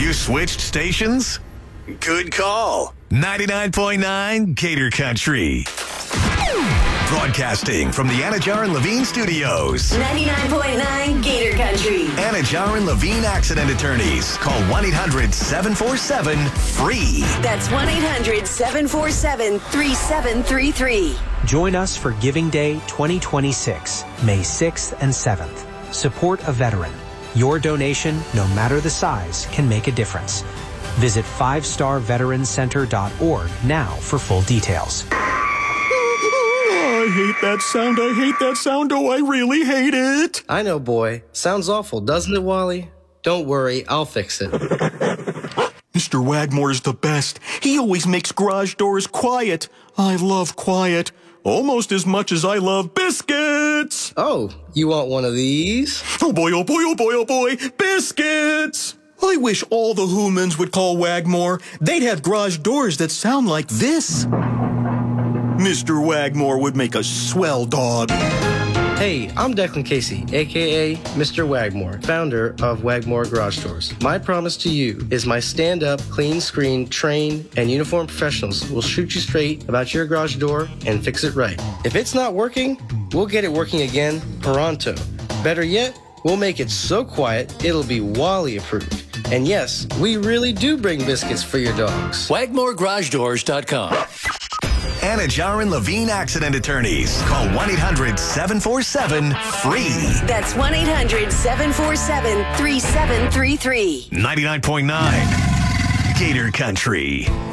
You switched stations? Good call. 99.9 Gator Country. Broadcasting from the Anajar and Levine Studios. 99.9 Gator Country. Anajar and Levine Accident Attorneys. Call 1-800-747-FREE. That's 1-800-747-3733. Join us for Giving Day 2026, May 6th and 7th. Support a veteran. Your donation, no matter the size, can make a difference. Visit 5starveterancenter.org now for full details. I hate that sound. I hate that sound. Oh, I really hate it. I know, boy. Sounds awful, doesn't it, Wally? Don't worry, I'll fix it. Mr. Wagmore's the best. He always makes garage doors quiet. I love quiet. Almost as much as I love biscuits. Oh, you want one of these? Oh boy, oh boy, oh boy, oh boy. Biscuits! I wish all the humans would call Wagmore. They'd have garage doors that sound like this. Mr. Wagmore would make a swell dog. Hey, I'm Declan Casey, a.k.a. Mr. Wagmore, founder of Wagmore Garage Doors. My promise to you is my stand-up, clean-screen, trained, and uniformed professionals will shoot you straight about your garage door and fix it right. If it's not working, we'll get it working again pronto. Better yet, we'll make it so quiet, it'll be Wally approved. And yes, we really do bring biscuits for your dogs. WagmoreGarageDoors.com. Anajar and Levine Accident Attorneys. Call 1-800-747-FREE. That's 1-800-747-3733. 99.9 Gator Country.